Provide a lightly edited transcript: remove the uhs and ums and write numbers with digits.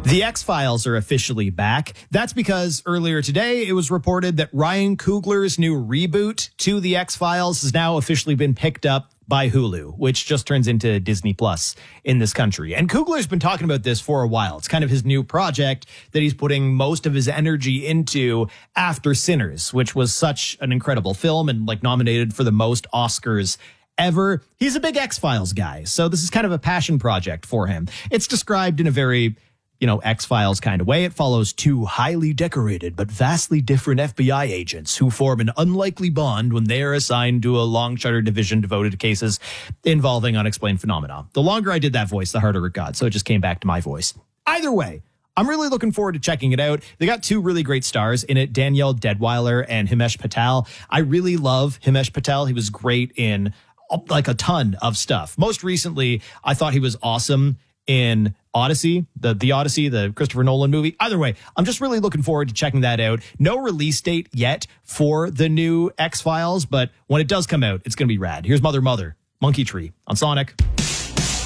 The X-Files are officially back. That's because earlier today, it was reported that Ryan Coogler's new reboot to The X-Files has now officially been picked up by Hulu, which just turns into Disney Plus in this country. And Coogler's been talking about this for a while. It's kind of his new project that he's putting most of his energy into after Sinners, which was such an incredible film and nominated for the most Oscars ever. He's a big X-Files guy, so this is kind of a passion project for him. It's described in a very X-Files kind of way. It follows two highly decorated but vastly different FBI agents who form an unlikely bond when they are assigned to a long shutter division devoted to cases involving unexplained phenomena. The longer I did that voice, the harder it got, so it just came back to my voice. Either way, I'm really looking forward to checking it out. They got two really great stars in it, Danielle Deadwyler and Himesh Patel. I really love Himesh Patel. He was great in a ton of stuff. Most recently, I thought he was awesome in Odyssey, the Odyssey, the Christopher Nolan movie. Either way, I'm just really looking forward to checking that out. No release date yet for the new X-Files, but when it does come out, it's going to be rad. Here's Mother, Monkey Tree on Sonic.